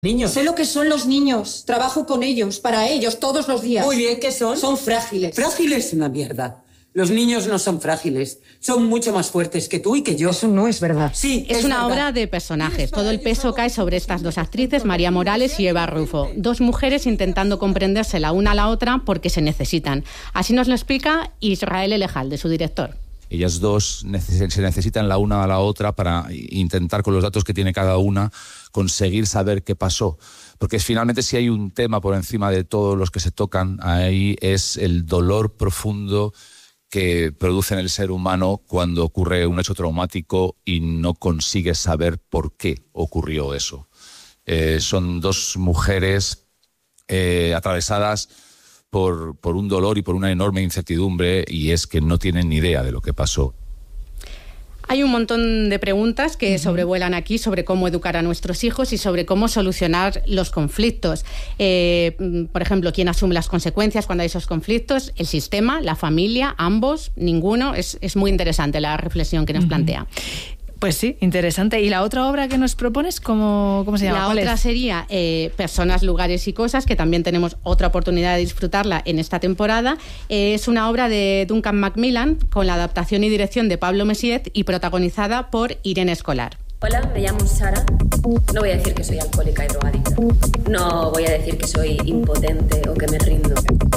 Niños. Sé lo que son los niños. Trabajo con ellos, para ellos, todos los días. Muy bien, ¿qué son? Son frágiles. Frágiles, una mierda. Los niños no son frágiles. Son mucho más fuertes que tú y que yo. Eso no es verdad. Sí, Es una verdad. obra de personajes. Todo el peso cae sobre estas dos actrices, María Morales y Eva Rufo. Dos mujeres intentando comprenderse la una a la otra porque se necesitan. Así nos lo explica Israel Elejalde, su director. Ellas dos se necesitan la una a la otra para intentar, con los datos que tiene cada una, conseguir saber qué pasó. Porque finalmente, si hay un tema por encima de todos los que se tocan, ahí es el dolor profundo que produce en el ser humano cuando ocurre un hecho traumático y no consigue saber por qué ocurrió eso. Son dos mujeres atravesadas por un dolor y por una enorme incertidumbre, y es que no tienen ni idea de lo que pasó. Hay un montón de preguntas que sobrevuelan aquí sobre cómo educar a nuestros hijos y sobre cómo solucionar los conflictos. Por ejemplo, ¿quién asume las consecuencias cuando hay esos conflictos? ¿El sistema? ¿La familia? ¿Ambos? ¿Ninguno? Es muy interesante la reflexión que nos plantea. Pues sí, interesante. ¿Y la otra obra que nos propones, cómo se llama? La otra sería Personas, lugares y cosas, que también tenemos otra oportunidad de disfrutarla en esta temporada. Es una obra de Duncan Macmillan con la adaptación y dirección de Pablo Messiet y protagonizada por Irene Escolar. Hola, me llamo Sara. No voy a decir que soy alcohólica y drogadicta. No voy a decir que soy impotente o que me rindo.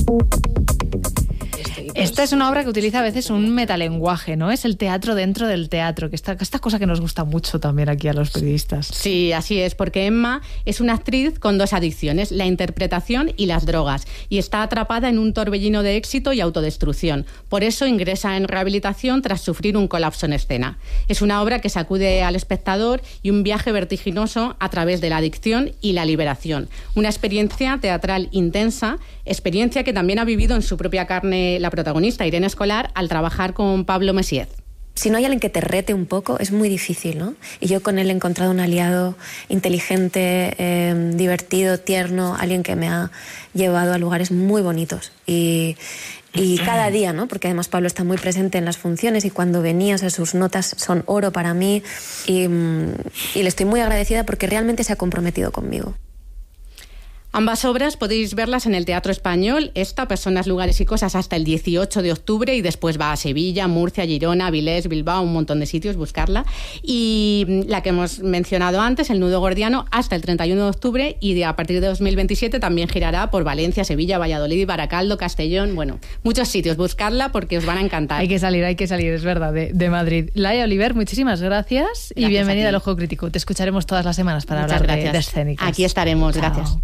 Esta es una obra que utiliza a veces un metalenguaje, ¿no? Es el teatro dentro del teatro, que esta cosa que nos gusta mucho también aquí a los periodistas. Sí, así es, porque Emma es una actriz con dos adicciones, la interpretación y las drogas, y está atrapada en un torbellino de éxito y autodestrucción. Por eso ingresa en rehabilitación tras sufrir un colapso en escena. Es una obra que sacude al espectador y un viaje vertiginoso a través de la adicción y la liberación. Una experiencia teatral intensa, experiencia que también ha vivido en su propia carne la protagonista, Irene Escolar, al trabajar con Pablo Messiet. Si no hay alguien que te rete un poco, es muy difícil, ¿no? Y yo con él he encontrado un aliado inteligente, divertido, tierno, alguien que me ha llevado a lugares muy bonitos. Y cada día, ¿no? Porque además Pablo está muy presente en las funciones y cuando venía, o sea, sus notas son oro para mí y le estoy muy agradecida porque realmente se ha comprometido conmigo. Ambas obras podéis verlas en el Teatro Español, esta, Personas, lugares y cosas, hasta el 18 de octubre y después va a Sevilla, Murcia, Girona, Avilés, Bilbao, un montón de sitios, buscarla. Y la que hemos mencionado antes, El nudo gordiano, hasta el 31 de octubre y a partir de 2027 también girará por Valencia, Sevilla, Valladolid, Baracaldo, Castellón, bueno, muchos sitios, buscarla porque os van a encantar. Hay que salir, es verdad, de Madrid. Laia Oliver, muchísimas gracias y bienvenida al Ojo Crítico. Te escucharemos todas las semanas para hablar de escénicas. Aquí estaremos, gracias.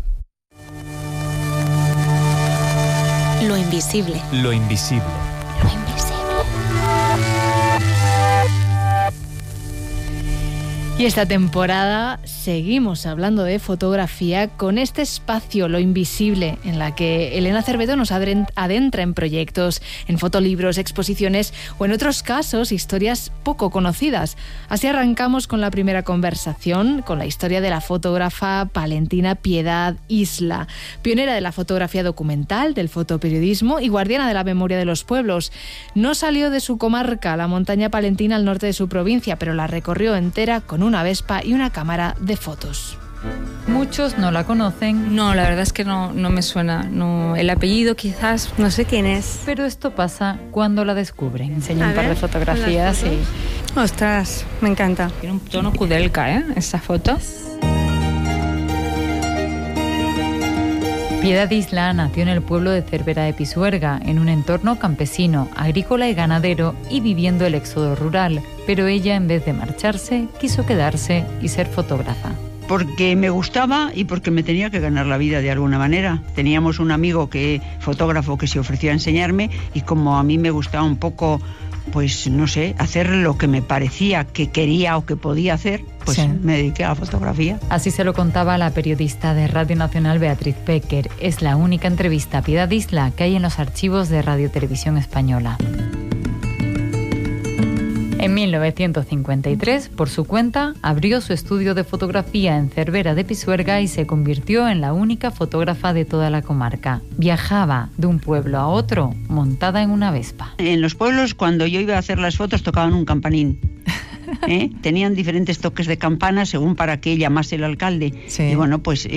Lo invisible. Lo invisible. Lo invisible. Y esta temporada seguimos hablando de fotografía con este espacio, Lo Invisible, en la que Elena Cerveto nos adentra en proyectos, en fotolibros, exposiciones o en otros casos, historias poco conocidas. Así arrancamos con la primera conversación, con la historia de la fotógrafa Valentina Piedad Isla, pionera de la fotografía documental, del fotoperiodismo y guardiana de la memoria de los pueblos. No salió de su comarca, la montaña palentina al norte de su provincia, pero la recorrió entera con una Vespa y una cámara de fotos. Muchos no la conocen. No, la verdad es que no me suena. No, el apellido quizás, no sé quién es. Pero esto pasa cuando la descubren. Enseño un par de fotografías y... Ostras, me encanta. Tiene un tono kudelka, esa foto. Piedad Isla nació en el pueblo de Cervera de Pisuerga, en un entorno campesino, agrícola y ganadero y viviendo el éxodo rural. Pero ella, en vez de marcharse, quiso quedarse y ser fotógrafa. Porque me gustaba y porque me tenía que ganar la vida de alguna manera. Teníamos un amigo fotógrafo que se ofreció a enseñarme y como a mí me gustaba un poco, pues no sé, hacer lo que me parecía que quería o que podía hacer, pues sí, me dediqué a la fotografía. Así se lo contaba la periodista de Radio Nacional Beatriz Pecker. Es la única entrevista a Piedad Isla que hay en los archivos de Radio Televisión Española. En 1953, por su cuenta, abrió su estudio de fotografía en Cervera de Pisuerga y se convirtió en la única fotógrafa de toda la comarca. Viajaba de un pueblo a otro montada en una Vespa. En los pueblos, cuando yo iba a hacer las fotos, tocaban un campanín. Tenían diferentes toques de campana según para qué llamase el alcalde. Sí. Y bueno, pues